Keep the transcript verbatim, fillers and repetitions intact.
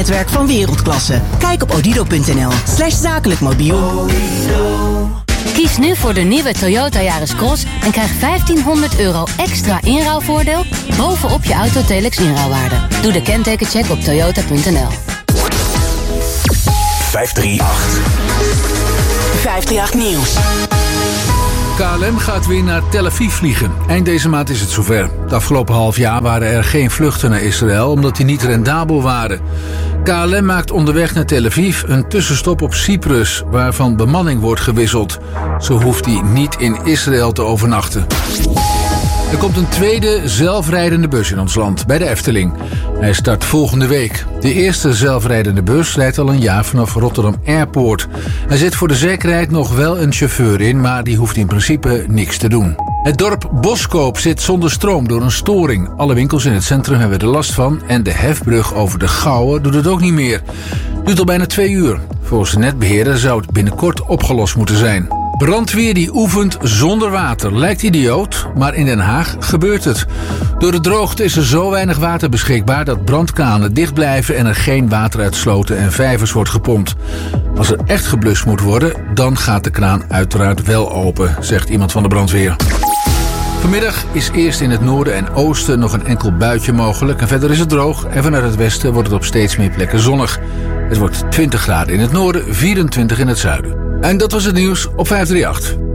netwerk van wereldklasse. Kijk op odido punt n l slash zakelijk mobiel. Kies nu voor de nieuwe Toyota Yaris Cross en krijg vijftienhonderd euro extra inruilvoordeel bovenop je Autotelex inruilwaarde. Doe de kentekencheck op toyota punt n l. vijf drie acht. vijf drie acht Nieuws. K L M gaat weer naar Tel Aviv vliegen. Eind deze maand is het zover. Het afgelopen half jaar waren er geen vluchten naar Israël omdat die niet rendabel waren. K L M maakt onderweg naar Tel Aviv een tussenstop op Cyprus, waarvan bemanning wordt gewisseld. Zo hoeft hij niet in Israël te overnachten. Er komt een tweede zelfrijdende bus in ons land, bij de Efteling. Hij start volgende week. De eerste zelfrijdende bus rijdt al een jaar vanaf Rotterdam Airport. Er zit voor de zekerheid nog wel een chauffeur in, maar die hoeft in principe niks te doen. Het dorp Boskoop zit zonder stroom door een storing. Alle winkels in het centrum hebben er last van en de hefbrug over de Gouwe doet het ook niet meer. Duurt al bijna twee uur. Volgens de netbeheerder zou het binnenkort opgelost moeten zijn. Brandweer die oefent zonder water. Lijkt idioot, maar in Den Haag gebeurt het. Door de droogte is er zo weinig water beschikbaar dat brandkranen dicht blijven en er geen water uit sloten en vijvers wordt gepompt. Als er echt geblust moet worden, dan gaat de kraan uiteraard wel open, zegt iemand van de brandweer. Vanmiddag is eerst in het noorden en oosten nog een enkel buitje mogelijk en verder is het droog en vanuit het westen wordt het op steeds meer plekken zonnig. Het wordt twintig graden in het noorden, vierentwintig in het zuiden. En dat was het nieuws op vijf drie acht.